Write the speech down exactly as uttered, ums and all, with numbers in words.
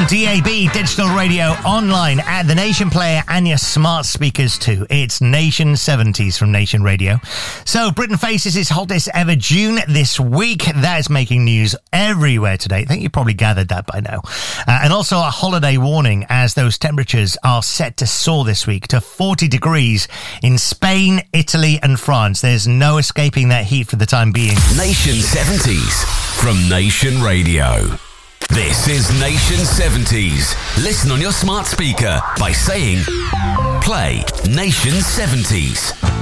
D A B, digital radio, online, at the Nation Player and your smart speakers too. It's Nation seventies from Nation Radio. So Britain faces its hottest ever June this week. That is making news everywhere today. I think you probably gathered that by now. Uh, and also a holiday warning as those temperatures are set to soar this week to forty degrees in Spain, Italy and France. There's no escaping that heat for the time being. Nation seventies from Nation Radio. This is Nation seventies. Listen on your smart speaker by saying, play Nation seventies.